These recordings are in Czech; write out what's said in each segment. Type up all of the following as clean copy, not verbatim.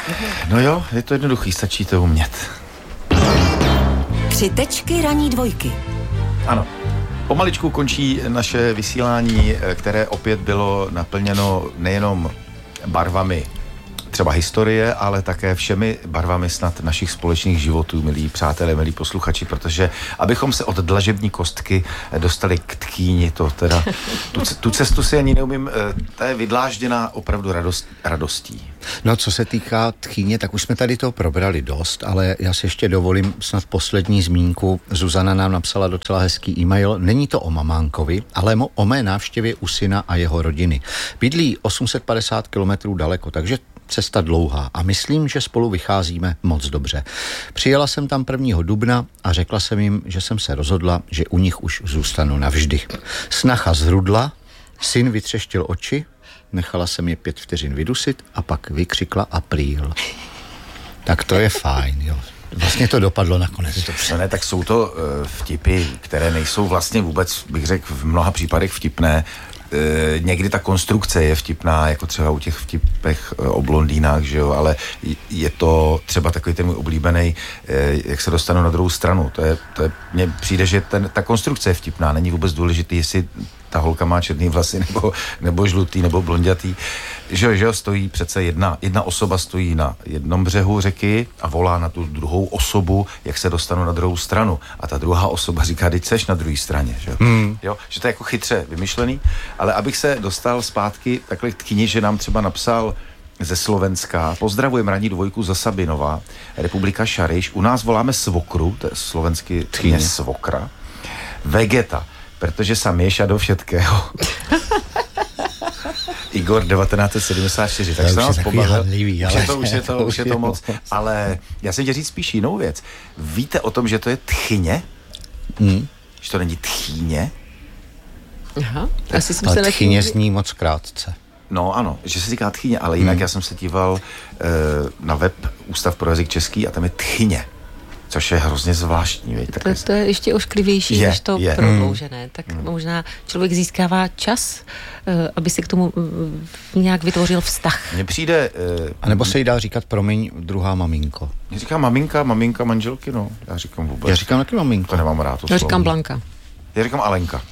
No jo, je to jednoduchý, stačí to umět. 3 tečky ranní dvojky. Ano. Pomaličku končí naše vysílání, které opět bylo naplněno nejenom barvami třeba historie, ale také všemi barvami snad našich společných životů, milí přátelé, milí posluchači, protože abychom se od dlažební kostky dostali k tchýni, to teda, tu cestu si ani neumím, ta je vydlážděná opravdu radostí. No, co se týká tchýně, tak už jsme tady toho probrali dost, ale já si ještě dovolím snad poslední zmínku. Zuzana nám napsala docela hezký e-mail. Není to o mamánkovi, ale o mé návštěvě u syna a jeho rodiny. Bydlí 850 kilometrů daleko, takže cesta dlouhá a myslím, že spolu vycházíme moc dobře. Přijela jsem tam 1. dubna a řekla jsem jim, že jsem se rozhodla, že u nich už zůstanu navždy. Snacha zhrudla, syn vytřeštil oči, nechala jsem je 5 vteřin vydusit a pak vykřikla apríl. Tak to je fajn, jo. Vlastně to dopadlo nakonec dobře. No ne, tak jsou to vtipy, které nejsou vlastně vůbec, bych řekl, v mnoha případech vtipné. Někdy ta konstrukce je vtipná, jako třeba u těch vtipech o blondýnách, že jo, ale je to třeba takový ten můj oblíbený, jak se dostanu na druhou stranu. To je mně přijde, že ta konstrukce je vtipná, není vůbec důležitý, jestli ta holka má černý vlasy, nebo žlutý, nebo blondětý. Že jo, stojí přece jedna osoba stojí na jednom břehu řeky a volá na tu druhou osobu, jak se dostanu na druhou stranu. A ta druhá osoba říká, teď seš na druhé straně, že jo. Že to je jako chytře vymyšlený, ale abych se dostal zpátky takhle k tchýni, že nám třeba napsal ze Slovenska. Pozdravujem ranní dvojku za Sabinova, Republika Šariš. U nás voláme svokru, to je slovensky tchýně svokra. Vegeta, protože sam ješ a do všetkého. Igor 1974, tak jsem vás pobavil. Už je to moc. Ale já jsem tě říct spíš jinou věc. Víte o tom, že to je tchyně? Že to není tchýně? Aha. Ale tchyně zní moc krátce. No ano, že se říká tchyně, ale jinak já jsem se díval na web Ústav pro jazyk český a tam je tchyně. Což je hrozně zvláštní. To je ještě ošklivější než to prodloužené. Tak možná člověk získává čas, aby si k tomu nějak vytvořil vztah. Mně přijde... A nebo se jí dá říkat, promiň, druhá maminko. Mě říká maminka manželky, no. Já říkám vůbec. Já říkám taky maminko. To nemám rád. Já říkám Blanka. Já říkám Alenka.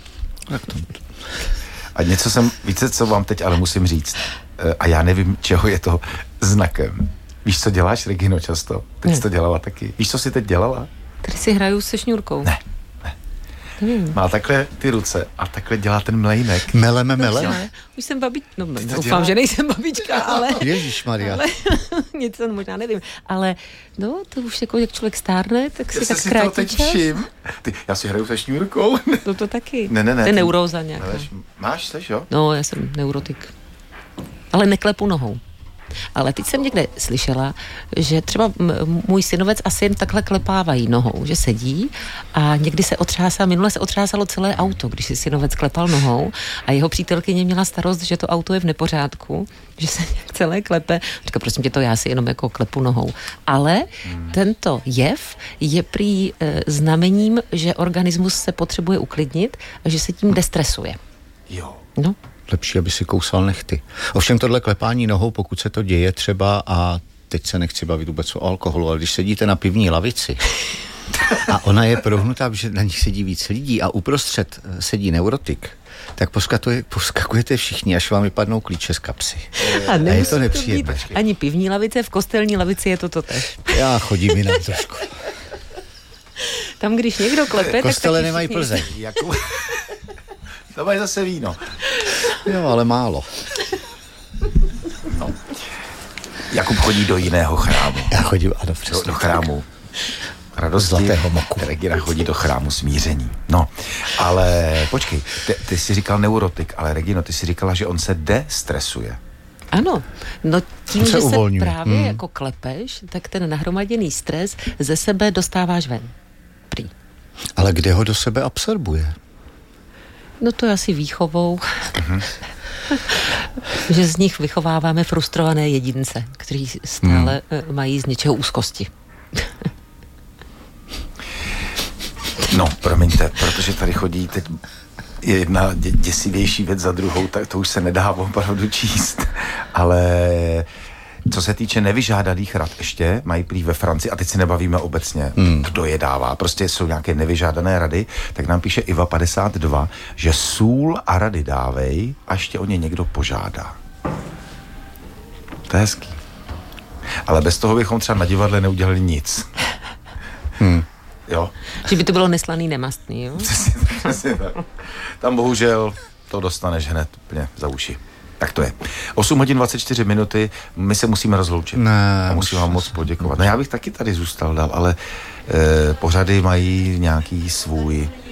A víte, co vám teď ale musím říct. A já nevím, čeho je to znakem. Víš, co děláš, Regino, často? Teď jsi to dělala taky. Víš, co jsi teď dělala? Tady si hraju se šňůrkou. Ne. Má takhle ty ruce a takhle dělá ten mlejnek. Mele. Už jsem babička. No, doufám, že nejsem babička, ale... Ježišmarja. Ale něco možná nevím. Ale no, to už jako jak člověk stárne, tak si tak krátí teď čas. Já si hraju se šňůrkou. To taky. Ne. To je neuróza nějaká. Seš, jo? No, já jsem neurotik. Ale neklepu nohou. Ale teď jsem někde slyšela, že třeba můj synovec a syn takhle klepávají nohou, že sedí a někdy se otřásá, minule se otřásalo celé auto, když si synovec klepal nohou a jeho přítelkyně měla starost, že to auto je v nepořádku, že se nějak celé klepe. Říká, prosím tě, to já si jenom jako klepu nohou. Ale tento jev je prý znamením, že organismus se potřebuje uklidnit a že se tím destresuje. Jo. No. Lepší, aby si kousal nechty. Ovšem tohle klepání nohou, pokud se to děje třeba, a teď se nechci bavit vůbec o alkoholu, ale když sedíte na pivní lavici a ona je prohnutá, že na ní sedí víc lidí a uprostřed sedí neurotik, tak poskakujete všichni, až vám vypadnou klíče z kapsy. A je to nepříjemné. Ani pivní lavice, v kostelní lavici je to totéž. Já chodím jinam trošku. Tam, když někdo klepe, kostele tak nemají Plzeň. To mají zase víno. Jo, ale málo. No. Jakub chodí do jiného chrámu. Já chodím, ano, přesně. Do chrámu radosti. Zlatého moku. Regina chodí do chrámu smíření. No, ale počkej, ty jsi říkal neurotik, ale Regino, ty jsi říkala, že on se destresuje. Ano, no tím, že uvolňuje. Se právě jako klepeš, tak ten nahromaděný stres ze sebe dostáváš ven. Prý. Ale kde ho do sebe absorbuje? No to je asi výchovou. Že z nich vychováváme frustrované jedince, kteří stále mají z něčeho úzkosti. No, promiňte, protože tady chodí teď jedna děsivější věc za druhou, tak to už se nedá opravdu číst. Ale Co se týče nevyžádaných rad ještě, mají prý ve Francii, a teď se nebavíme obecně, kdo je dává, prostě jsou nějaké nevyžádané rady, tak nám píše Iva 52, že sůl a rady dávej, až tě o ně někdo požádá. To je hezký. Ale bez toho bychom třeba na divadle neudělali nic. Jo? Že by to bylo neslaný, nemastný, jo? Přesně tak. Tam bohužel to dostaneš hned úplně za uši. Tak to je. 8 hodin 24 minuty, my se musíme rozloučit. Ne, musím vám moc poděkovat. No já bych taky tady zůstal dál, ale pořady mají nějaký svůj